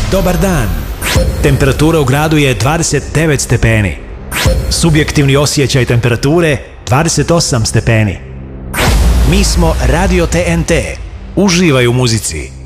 Dobar dan. Temperatura u gradu je 29 stepeni. Subjektivni osjećaj temperature 28 stepeni. Mi smo Radio TNT. Uživaj u muzici.